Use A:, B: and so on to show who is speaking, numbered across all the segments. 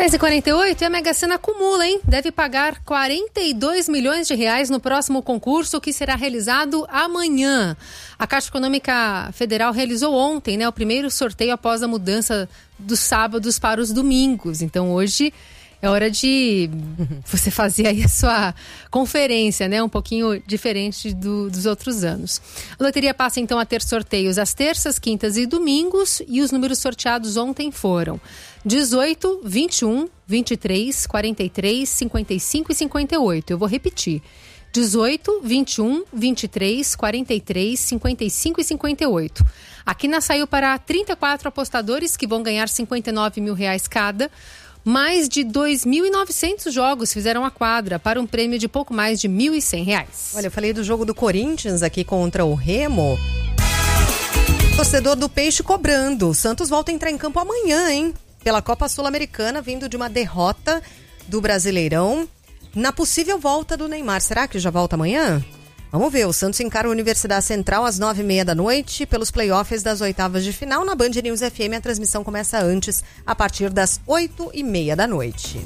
A: 10h48 e a Mega Sena acumula, hein? Deve pagar 42 milhões de reais no próximo concurso, que será realizado amanhã. A Caixa Econômica Federal realizou ontem, o primeiro sorteio após a mudança dos sábados para os domingos. Então hoje é hora de você fazer aí a sua conferência, um pouquinho diferente dos outros anos. A loteria passa então a ter sorteios às terças, quintas e domingos, e os números sorteados ontem foram 18, 21, 23, 43, 55 e 58. Eu vou repetir. 18, 21, 23, 43, 55 e 58. A quina saiu para 34 apostadores que vão ganhar 59 mil reais cada. Mais de 2.900 jogos fizeram a quadra para um prêmio de pouco mais de R$ 1.100.
B: Olha, eu falei do jogo do Corinthians aqui contra o Remo. Torcedor do Peixe cobrando. O Santos volta a entrar em campo amanhã, hein? Pela Copa Sul-Americana, vindo de uma derrota do Brasileirão. Na possível volta do Neymar. Será que já volta amanhã? Vamos ver, o Santos encara a Universidade Central às 9h30 da noite pelos playoffs das oitavas de final. Na Band News FM, a transmissão começa antes, a partir das 8h30 da noite.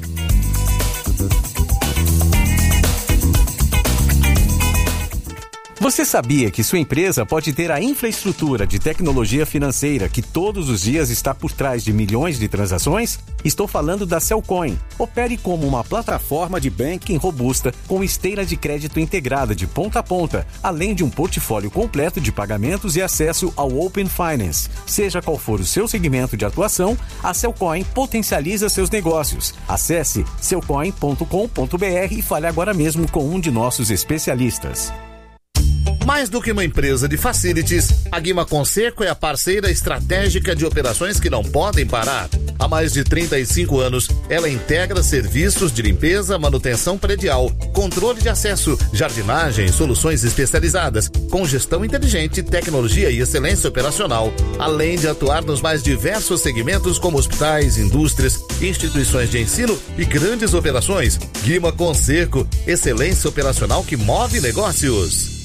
C: Você sabia que sua empresa pode ter a infraestrutura de tecnologia financeira que todos os dias está por trás de milhões de transações? Estou falando da Cellcoin. Opere como uma plataforma de banking robusta com esteira de crédito integrada de ponta a ponta, além de um portfólio completo de pagamentos e acesso ao Open Finance. Seja qual for o seu segmento de atuação, a Cellcoin potencializa seus negócios. Acesse cellcoin.com.br e fale agora mesmo com um de nossos especialistas.
D: Mais do que uma empresa de facilities, a Guima Conserco é a parceira estratégica de operações que não podem parar. Há mais de 35 anos, ela integra serviços de limpeza, manutenção predial, controle de acesso, jardinagem e soluções especializadas, com gestão inteligente, tecnologia e excelência operacional, além de atuar nos mais diversos segmentos como hospitais, indústrias, instituições de ensino e grandes operações. Guima Conserco, excelência operacional que move negócios.